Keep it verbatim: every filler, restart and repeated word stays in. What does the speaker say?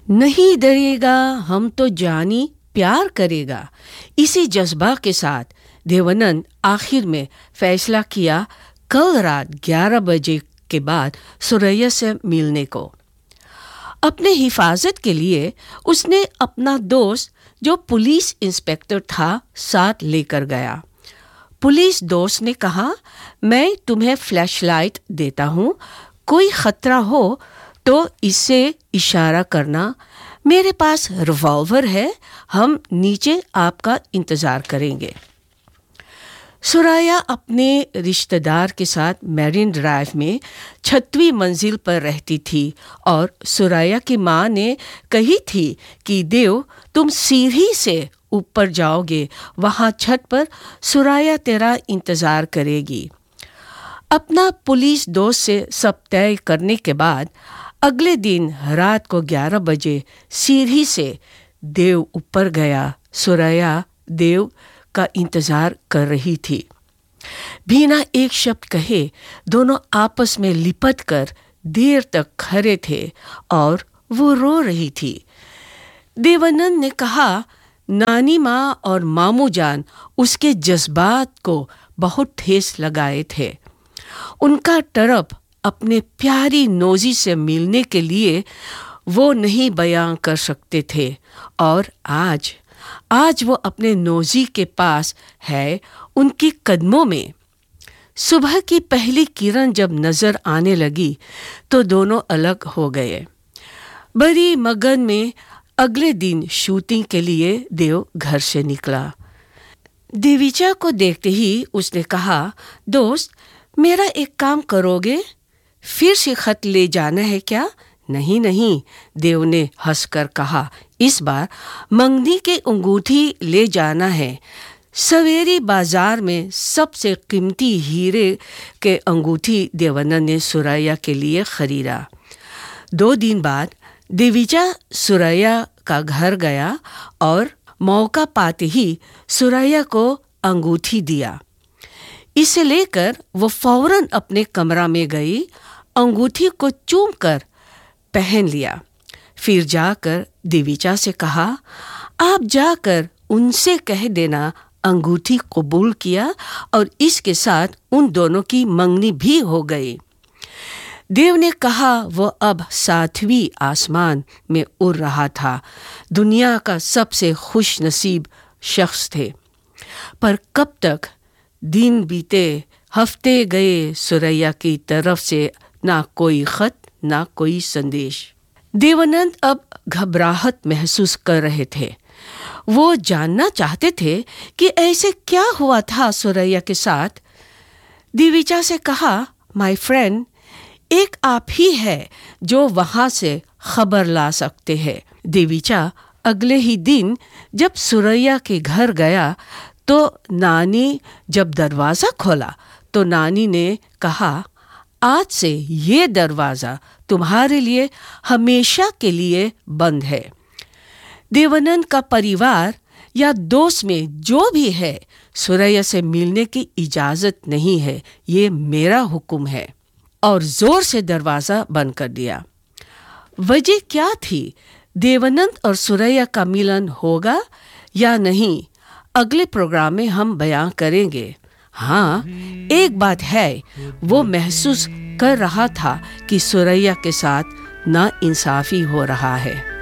नहीं डरेगा, हम तो जानी प्यार करेगा। इसी जज्बा के साथ देवानंद आखिर में फैसला किया कल रात ग्यारह बजे के बाद सुरैया से मिलने को। अपने हिफाजत के लिए उसने अपना दोस्त जो पुलिस इंस्पेक्टर था साथ लेकर गया। पुलिस दोस्त ने कहा, मैं तुम्हें फ्लैशलाइट देता हूँ, कोई खतरा हो तो इससे इशारा करना। मेरे पास रिवॉल्वर है, हम नीचे आपका इंतज़ार करेंगे। सुरैया अपने रिश्तेदार के साथ मैरिन ड्राइव में छठवीं मंजिल पर रहती थी और सुरैया की माँ ने कही थी कि देव तुम सीढ़ी से ऊपर जाओगे, वहाँ छत पर सुरैया तेरा इंतज़ार करेगी। अपना पुलिस दोस्त से सब तय करने के बाद अगले दिन रात को ग्यारह बजे सीढ़ी से देव ऊपर गया। सुरैया देव का इंतज़ार कर रही थी। बिना एक शब्द कहे दोनों आपस में लिपट कर देर तक खड़े थे और वो रो रही थी। देवानंद ने कहा, नानी माँ और मामू जान उसके जज्बात को बहुत ठेस लगाए थे। उनका तड़प अपने प्यारी नौजी से मिलने के लिए वो नहीं बयां कर सकते थे और आज आज वो अपने नौजी के पास है, उनके कदमों में। सुबह की पहली किरण जब नजर आने लगी तो दोनों अलग हो गए। बड़ी मगन में अगले दिन शूटिंग के लिए देव घर से निकला। देवीचा को देखते ही उसने कहा, दोस्त मेरा एक काम करोगे, फिर से खत ले जाना है क्या? नहीं नहीं, देव ने हंसकर कहा, इस बार मंगनी के अंगूठी ले जाना है। सवेरी बाजार में सबसे कीमती हीरे के अंगूठी देवानंद ने सुरैया के लिए खरीदा। दो दिन बाद देवीचा सुरैया का घर गया और मौका पाते ही सुरैया को अंगूठी दिया। इसे लेकर वो फौरन अपने कमरा में गई, अंगूठी को चूम कर पहन लिया। फिर जाकर देवीचा से कहा, आप जाकर उनसे कह देना अंगूठी कबूल किया और इसके साथ उन दोनों की मंगनी भी हो गई। देव ने कहा वो अब सातवीं आसमान में उड़ रहा था, दुनिया का सबसे खुश नसीब शख्स थे। पर कब तक दिन बीते, हफ्ते गए, सुरैया की तरफ से ना कोई खत ना कोई संदेश। देवानंद अब घबराहट महसूस कर रहे थे। वो जानना चाहते थे कि ऐसे क्या हुआ था सुरैया के साथ। देवीचा से कहा, माय फ्रेंड, एक आप ही है जो वहाँ से खबर ला सकते हैं। देवीचा अगले ही दिन जब सुरैया के घर गया तो नानी जब दरवाज़ा खोला तो नानी ने कहा, आज से ये दरवाज़ा तुम्हारे लिए हमेशा के लिए बंद है। देवानंद का परिवार या दोस्त में जो भी है, सुरैया से मिलने की इजाज़त नहीं है, ये मेरा हुक्म है। और ज़ोर से दरवाज़ा बंद कर दिया। वजह क्या थी? देवानंद और सुरैया का मिलन होगा या नहीं, अगले प्रोग्राम में हम बयां करेंगे। हाँ, एक बात है, वो महसूस कर रहा था कि सुरैया के साथ नाइंसाफ़ी हो रहा है।